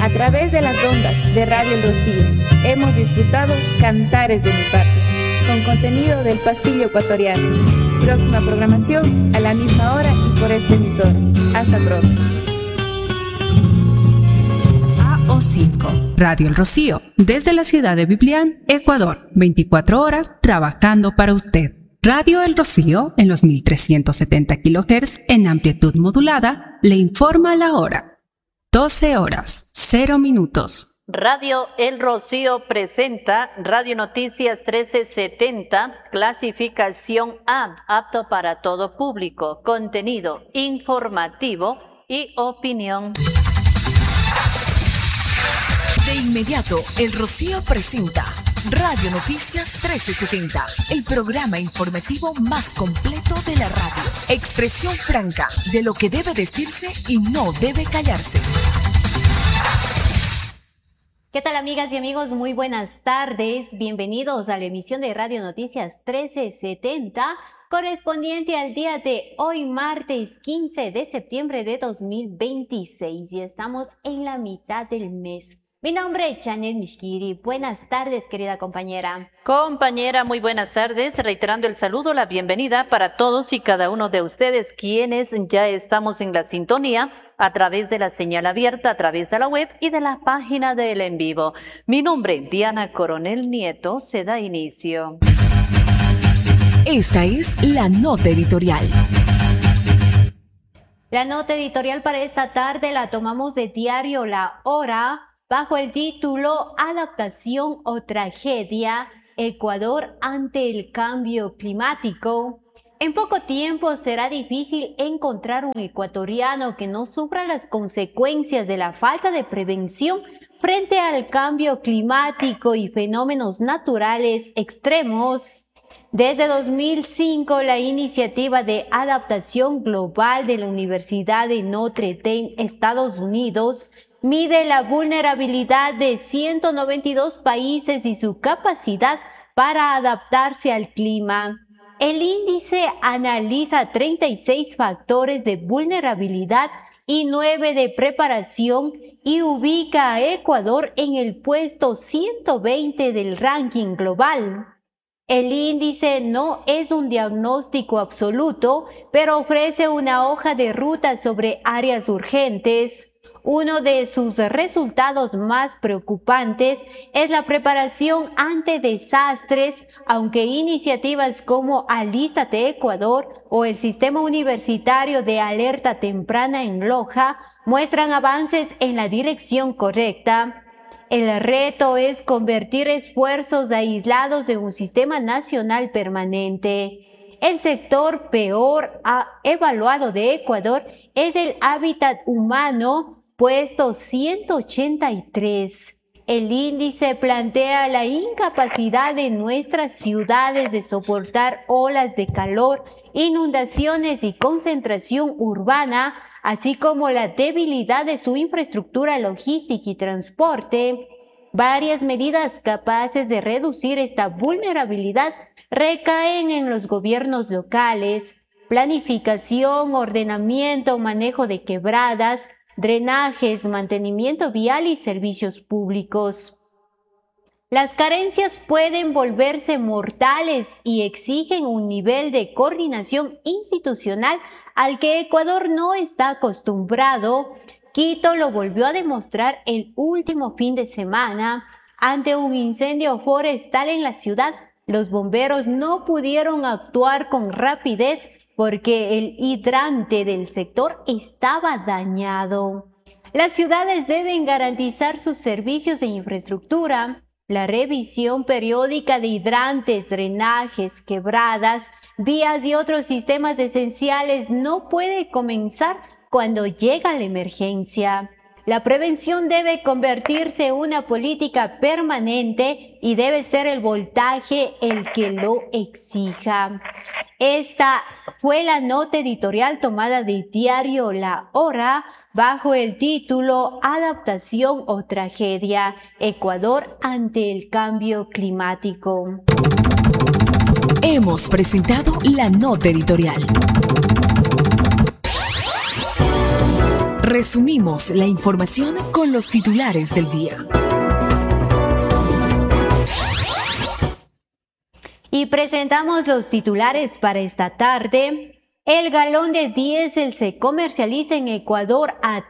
A través de las ondas de Radio El Rocío hemos disfrutado Cantares de mi Patria, con contenido del pasillo ecuatoriano. Próxima programación a la misma hora y por este emisor. Hasta pronto. AO5, Radio El Rocío, desde la ciudad de Biblián, Ecuador, 24 horas trabajando para usted. Radio El Rocío, en los 1370 kHz en amplitud modulada, le informa la hora. 12 horas, 0 minutos. Radio El Rocío presenta Radio Noticias 1370, clasificación A, apto para todo público, contenido informativo y opinión. De inmediato, El Rocío presenta Radio Noticias 1370, el programa informativo más completo de la radio. Expresión franca de lo que debe decirse y no debe callarse. ¿Qué tal, amigas y amigos? Muy buenas tardes. Bienvenidos a la emisión de Radio Noticias 1370, correspondiente al día de hoy, martes 15 de septiembre de 2026. Y estamos en la mitad del mes. Mi nombre es Janet Mishkiri. Buenas tardes, querida compañera. Compañera, muy buenas tardes. Reiterando el saludo, la bienvenida para todos y cada uno de ustedes, quienes ya estamos en la sintonía a través de la señal abierta, a través de la web y de la página del en vivo. Mi nombre, Diana Coronel Nieto, se da inicio. Esta es la nota editorial. La nota editorial para esta tarde la tomamos de diario La Hora, bajo el título Adaptación o tragedia, Ecuador ante el cambio climático. En poco tiempo será difícil encontrar un ecuatoriano que no sufra las consecuencias de la falta de prevención frente al cambio climático y fenómenos naturales extremos. Desde 2005, la iniciativa de adaptación global de la Universidad de Notre Dame, Estados Unidos, mide la vulnerabilidad de 192 países y su capacidad para adaptarse al clima. El índice analiza 36 factores de vulnerabilidad y 9 de preparación y ubica a Ecuador en el puesto 120 del ranking global. El índice no es un diagnóstico absoluto, pero ofrece una hoja de ruta sobre áreas urgentes. Uno de sus resultados más preocupantes es la preparación ante desastres, aunque iniciativas como Alístate Ecuador o el Sistema Universitario de Alerta Temprana en Loja muestran avances en la dirección correcta. El reto es convertir esfuerzos aislados en un sistema nacional permanente. El sector peor evaluado de Ecuador es el hábitat humano, puesto 183. El índice plantea la incapacidad de nuestras ciudades de soportar olas de calor, inundaciones y concentración urbana, así como la debilidad de su infraestructura logística y transporte. Varias medidas capaces de reducir esta vulnerabilidad recaen en los gobiernos locales: planificación, ordenamiento, manejo de quebradas, drenajes, mantenimiento vial y servicios públicos. Las carencias pueden volverse mortales y exigen un nivel de coordinación institucional al que Ecuador no está acostumbrado. Quito lo volvió a demostrar el último fin de semana. Ante un incendio forestal en la ciudad, los bomberos no pudieron actuar con rapidez porque el hidrante del sector estaba dañado. Las ciudades deben garantizar sus servicios de infraestructura. La revisión periódica de hidrantes, drenajes, quebradas, vías y otros sistemas esenciales no puede comenzar cuando llega la emergencia. La prevención debe convertirse en una política permanente y debe ser el voltaje el que lo exija. Esta fue la nota editorial tomada de diario La Hora bajo el título Adaptación o tragedia, Ecuador ante el cambio climático. Hemos presentado la nota editorial. Resumimos la información con los titulares del día. Y presentamos los titulares para esta tarde. El galón de diésel se comercializa en Ecuador a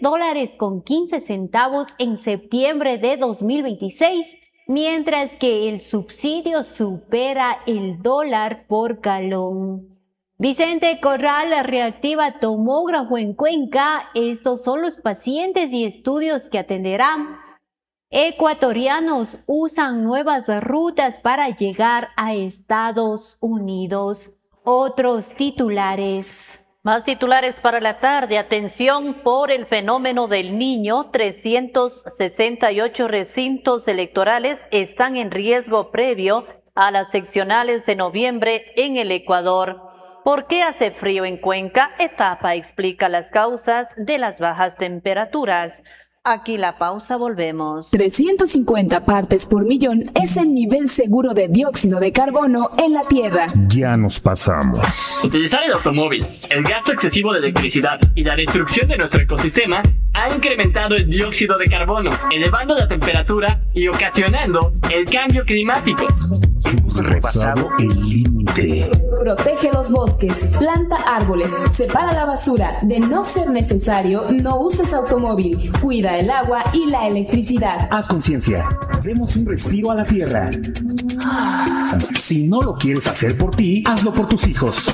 $3.15 en septiembre de 2026, mientras que el subsidio supera el dólar por galón. Vicente Corral reactiva tomógrafo en Cuenca. Estos son los pacientes y estudios que atenderán. Ecuatorianos usan nuevas rutas para llegar a Estados Unidos. Otros titulares. Más titulares para la tarde. Atención por el fenómeno del Niño. 368 recintos electorales están en riesgo previo a las seccionales de noviembre en el Ecuador. ¿Por qué hace frío en Cuenca? Etapa explica las causas de las bajas temperaturas. Aquí la pausa, volvemos. 350 partes por millón es el nivel seguro de dióxido de carbono en la Tierra. Ya nos pasamos. Utilizar el automóvil, el gasto excesivo de electricidad y la destrucción de nuestro ecosistema ha incrementado el dióxido de carbono, elevando la temperatura y ocasionando el cambio climático. Hemos rebasado el límite. Protege los bosques, planta árboles, separa la basura. De no ser necesario, no uses automóvil. Cuida el agua y la electricidad. Haz conciencia. Demos un respiro a la tierra. Si no lo quieres hacer por ti, hazlo por tus hijos.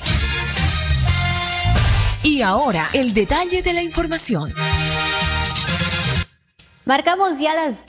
Y ahora, el detalle de la información. Marcamos ya las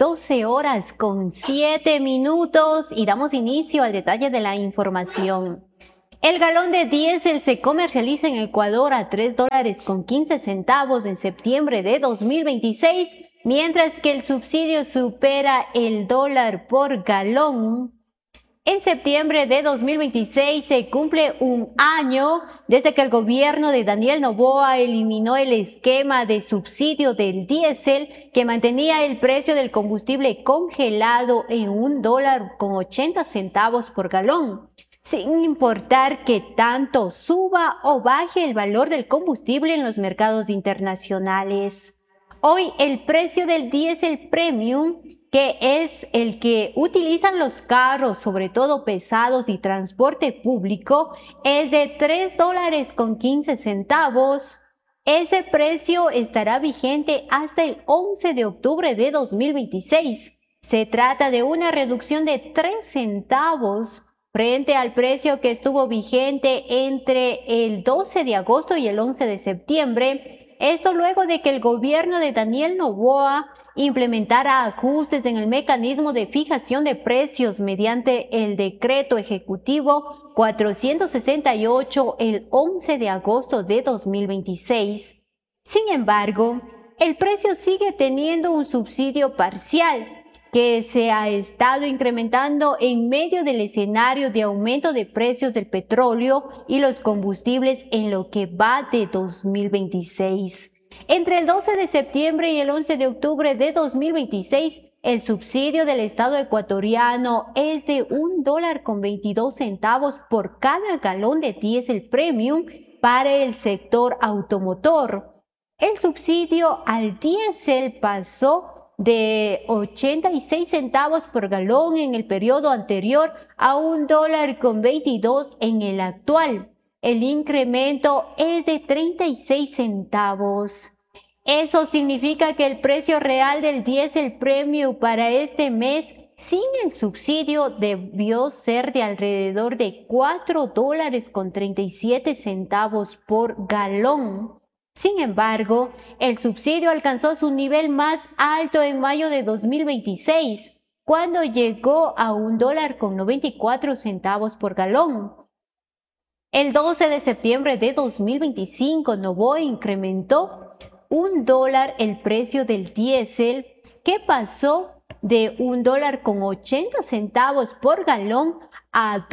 12:07 y damos inicio al detalle de la información. El galón de diésel se comercializa en Ecuador a $3.15 en septiembre de 2026, mientras que el subsidio supera el dólar por galón. En septiembre de 2026 se cumple un año desde que el gobierno de Daniel Noboa eliminó el esquema de subsidio del diésel que mantenía el precio del combustible congelado en $1.80 por galón, sin importar que tanto suba o baje el valor del combustible en los mercados internacionales. Hoy el precio del diésel premium, que es el que utilizan los carros, sobre todo pesados y transporte público, es de $3.15. Ese precio estará vigente hasta el 11 de octubre de 2026. Se trata de una reducción de 3 centavos frente al precio que estuvo vigente entre el 12 de agosto y el 11 de septiembre. Esto luego de que el gobierno de Daniel Noboa implementara ajustes en el mecanismo de fijación de precios mediante el decreto ejecutivo 468 el 11 de agosto de 2026. Sin embargo, el precio sigue teniendo un subsidio parcial que se ha estado incrementando en medio del escenario de aumento de precios del petróleo y los combustibles en lo que va de 2026. Entre el 12 de septiembre y el 11 de octubre de 2026, el subsidio del Estado ecuatoriano es de $1.22 por cada galón de diésel premium para el sector automotor. El subsidio al diésel pasó de 86 centavos por galón en el periodo anterior a $1.22 en el actual. El incremento es de 36 centavos. Eso significa que el precio real del diésel premium para este mes sin el subsidio debió ser de alrededor de $4.37 por galón. Sin embargo, el subsidio alcanzó su nivel más alto en mayo de 2026, cuando llegó a $1.94 por galón. El 12 de septiembre de 2025, Noboa incrementó $1 el precio del diésel, que pasó de $1.80 por galón a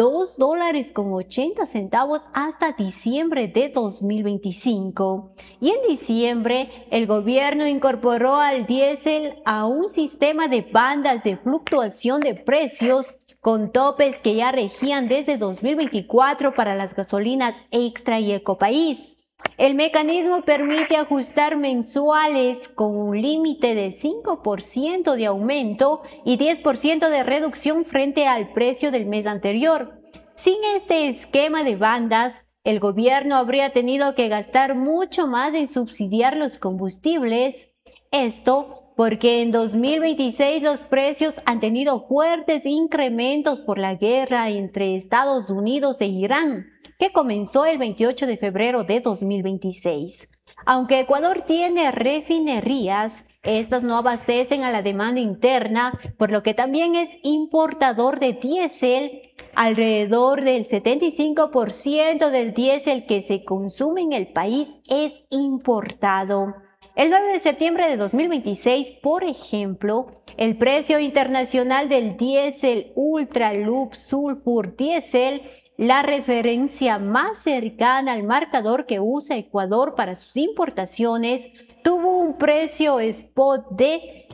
$2.80 hasta diciembre de 2025. Y en diciembre, el gobierno incorporó al diésel a un sistema de bandas de fluctuación de precios con topes que ya regían desde 2024 para las gasolinas Extra y Ecopaís. El mecanismo permite ajustar mensuales con un límite de 5% de aumento y 10% de reducción frente al precio del mes anterior. Sin este esquema de bandas, el gobierno habría tenido que gastar mucho más en subsidiar los combustibles. Esto porque en 2026 los precios han tenido fuertes incrementos por la guerra entre Estados Unidos e Irán, que comenzó el 28 de febrero de 2026. Aunque Ecuador tiene refinerías, estas no abastecen a la demanda interna, por lo que también es importador de diésel. Alrededor del 75% del diésel que se consume en el país es importado. El 9 de septiembre de 2026, por ejemplo, el precio internacional del diésel Ultra Loop Sulfur Diesel, la referencia más cercana al marcador que usa Ecuador para sus importaciones, tuvo un precio spot de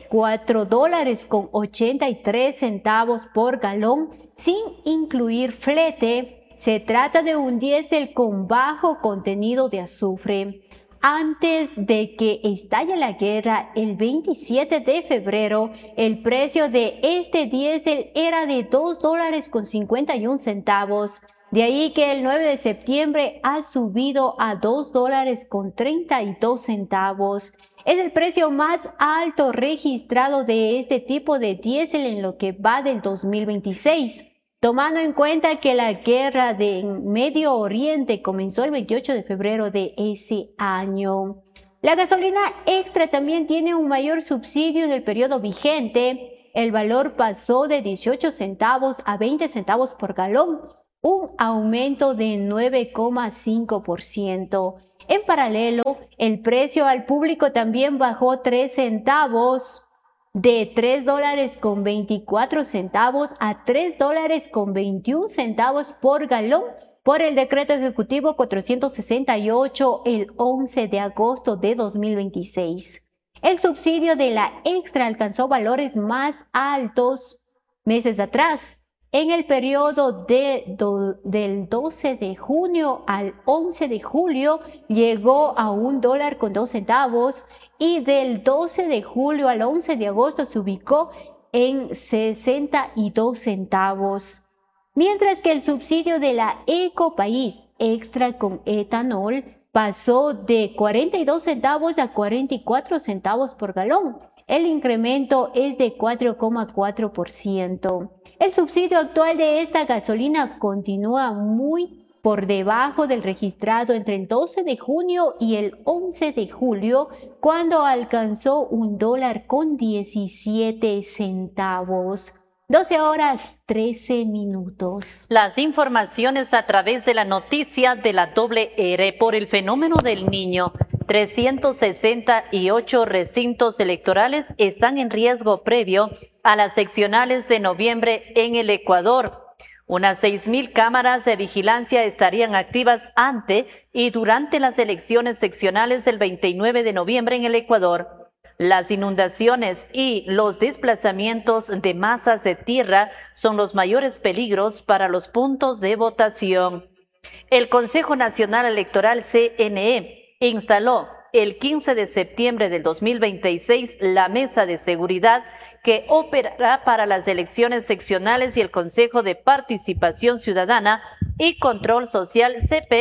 $4.83 por galón, sin incluir flete. Se trata de un diésel con bajo contenido de azufre. Antes de que estalle la guerra, el 27 de febrero, el precio de este diésel era de $2.51. De ahí que el 9 de septiembre ha subido a $2.32. Es el precio más alto registrado de este tipo de diésel en lo que va del 2026. Tomando en cuenta que la guerra de Medio Oriente comenzó el 28 de febrero de ese año. La gasolina extra también tiene un mayor subsidio en el periodo vigente. El valor pasó de 18 centavos a 20 centavos por galón, un aumento de 9,5%. En paralelo, el precio al público también bajó 3 centavos. De $3.24 a $3.21 por galón por el decreto ejecutivo 468 el 11 de agosto de 2026. El subsidio de la extra alcanzó valores más altos meses atrás. En el periodo del 12 de junio al 11 de julio llegó a $1.02 y del 12 de julio al 11 de agosto se ubicó en 62 centavos. Mientras que el subsidio de la Ecopaís extra con etanol pasó de 42 centavos a 44 centavos por galón. El incremento es de 4,4%. El subsidio actual de esta gasolina continúa muy por debajo del registrado entre el 12 de junio y el 11 de julio, cuando alcanzó $1.17. 12 horas 13 minutos. Las informaciones a través de la noticia de la doble R por el fenómeno del Niño. 368 recintos electorales están en riesgo previo a las seccionales de noviembre en el Ecuador. Unas 6,000 cámaras de vigilancia estarían activas ante y durante las elecciones seccionales del 29 de noviembre en el Ecuador. Las inundaciones y los desplazamientos de masas de tierra son los mayores peligros para los puntos de votación. El Consejo Nacional Electoral CNE instaló el 15 de septiembre del 2026 la Mesa de Seguridad que operará para las elecciones seccionales y el Consejo de Participación Ciudadana y Control Social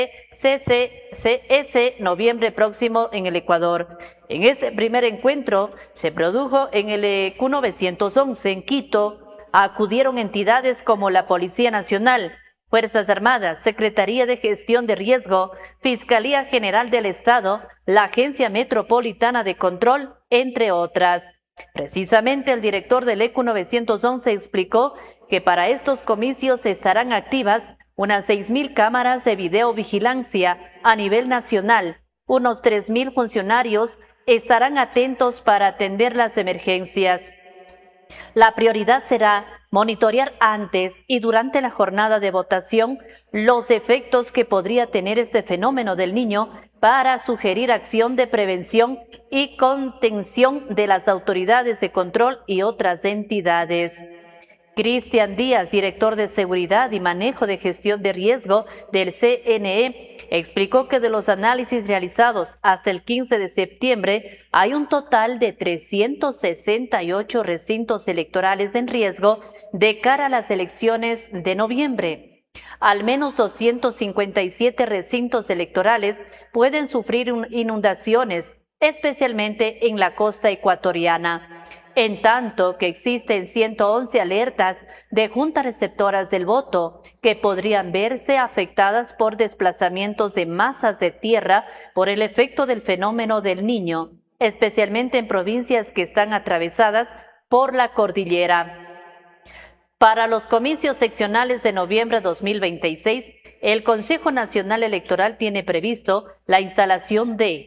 CPCCS noviembre próximo en el Ecuador. En este primer encuentro se produjo en el EQ 911 en Quito. Acudieron entidades como la Policía Nacional, Fuerzas Armadas, Secretaría de Gestión de Riesgo, Fiscalía General del Estado, la Agencia Metropolitana de Control, entre otras. Precisamente el director del EQ 911 explicó que para estos comicios estarán activas unas 6,000 cámaras de videovigilancia a nivel nacional. Unos 3,000 funcionarios estarán atentos para atender las emergencias. La prioridad será monitorear antes y durante la jornada de votación los efectos que podría tener este fenómeno del Niño para sugerir acción de prevención y contención de las autoridades de control y otras entidades. Cristian Díaz, director de Seguridad y Manejo de Gestión de Riesgo del CNE, explicó que de los análisis realizados hasta el 15 de septiembre hay un total de 368 recintos electorales en riesgo de cara a las elecciones de noviembre. Al menos 257 recintos electorales pueden sufrir inundaciones, especialmente en la costa ecuatoriana, en tanto que existen 111 alertas de juntas receptoras del voto que podrían verse afectadas por desplazamientos de masas de tierra por el efecto del fenómeno del Niño, especialmente en provincias que están atravesadas por la cordillera. Para los comicios seccionales de noviembre de 2026, el Consejo Nacional Electoral tiene previsto la instalación de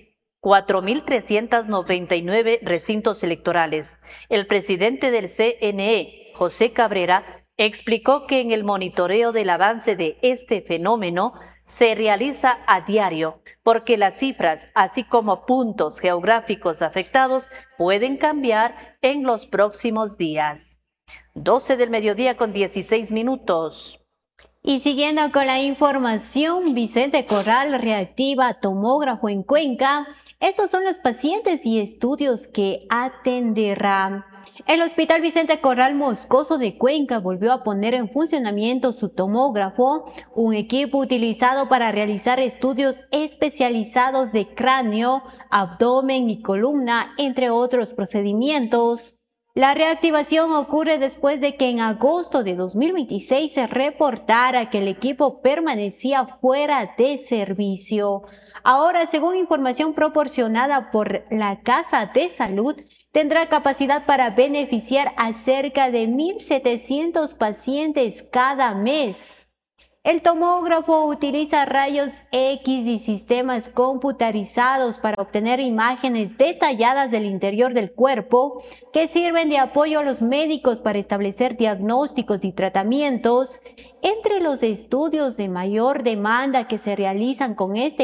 4.399 recintos electorales. El presidente del CNE, José Cabrera, explicó que en el monitoreo del avance de este fenómeno se realiza a diario, porque las cifras, así como puntos geográficos afectados, pueden cambiar en los próximos días. 12 del mediodía con 16 minutos. Y siguiendo con la información, Vicente Corral reactiva tomógrafo en Cuenca. Estos son los pacientes y estudios que atenderá. El Hospital Vicente Corral Moscoso de Cuenca volvió a poner en funcionamiento su tomógrafo, un equipo utilizado para realizar estudios especializados de cráneo, abdomen y columna, entre otros procedimientos. La reactivación ocurre después de que en agosto de 2026 se reportara que el equipo permanecía fuera de servicio. Ahora, según información proporcionada por la Casa de Salud, tendrá capacidad para beneficiar a cerca de 1.700 pacientes cada mes. El tomógrafo utiliza rayos X y sistemas computarizados para obtener imágenes detalladas del interior del cuerpo que sirven de apoyo a los médicos para establecer diagnósticos y tratamientos. Entre los estudios de mayor demanda que se realizan con este